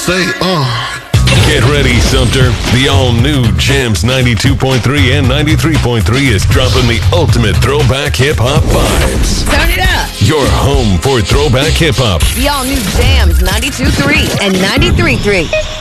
say, Get ready, Sumter. The all-new Jams 92.3 and 93.3 is dropping the ultimate throwback hip-hop vibes. Turn it up. Your home for throwback hip-hop. The all-new Jams 92.3 and 93.3.